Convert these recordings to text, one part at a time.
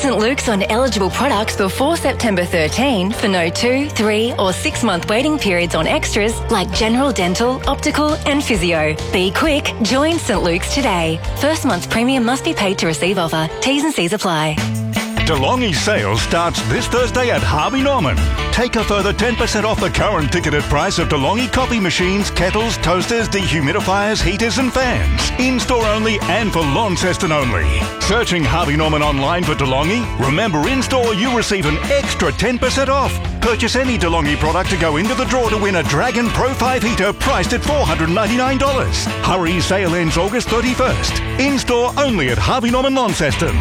St Luke's on eligible products before September 13 for no 2, 3 or 6 month waiting periods on extras like general dental, optical and physio. Be quick, join St Luke's today. First month's premium must be paid to receive offer. T's and C's apply. DeLonghi sale starts this Thursday at Harvey Norman. Take a further 10% off the current ticketed price of DeLonghi coffee machines, kettles, toasters, dehumidifiers, heaters and fans. In-store only and for Launceston only. Searching Harvey Norman online for DeLonghi? Remember, in-store you receive an extra 10% off. Purchase any DeLonghi product to go into the draw to win a Dragon Pro 5 heater priced at $499. Hurry, sale ends August 31st. In-store only at Harvey Norman Launceston.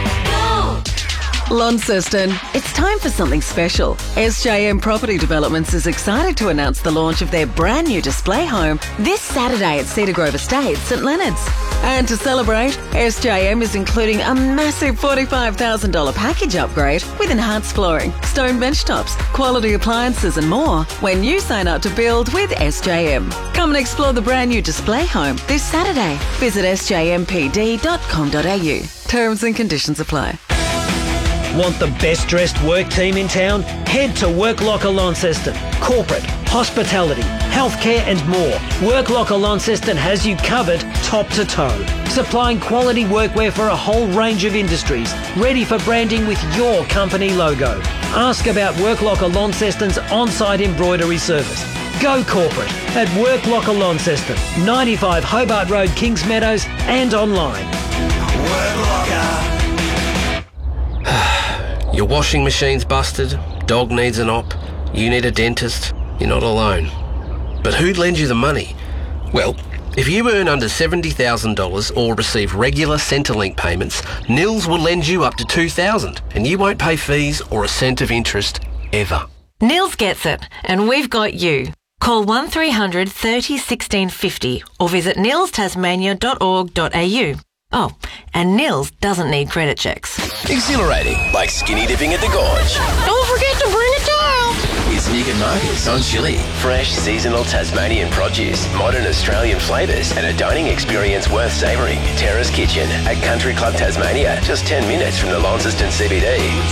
Launceston, it's time for something special. SJM Property Developments is excited to announce the launch of their brand new display home this Saturday at Cedar Grove Estate, St Leonard's. And to celebrate, SJM is including a massive $45,000 package upgrade with enhanced flooring, stone bench tops, quality appliances and more when you sign up to build with SJM. Come and explore the brand new display home this Saturday. Visit sjmpd.com.au. Terms and conditions apply. Want the best dressed work team in town? Head to Work Locker Launceston. Corporate, hospitality, healthcare and more. Work Locker Launceston has you covered top to toe. Supplying quality workwear for a whole range of industries. Ready for branding with your company logo. Ask about Work Locker Launceston's on-site embroidery service. Go corporate at Work Locker Launceston, 95 Hobart Road, Kings Meadows and online. Work Locker. Your washing machine's busted, dog needs an op, you need a dentist, you're not alone. But who'd lend you the money? Well, if you earn under $70,000 or receive regular Centrelink payments, Nils will lend you up to $2,000 and you won't pay fees or a cent of interest ever. Nils gets it, and we've got you. Call 1300 30 16 50 or visit nilstasmania.org.au. Oh, and Nils doesn't need credit checks. Exhilarating, like skinny dipping at the gorge. Don't forget to bring a towel. It's Nick and Marcus on Chili. Fresh, seasonal Tasmanian produce, modern Australian flavours, and a dining experience worth savouring. Terrace Kitchen at Country Club Tasmania, just 10 minutes from the Launceston CBD.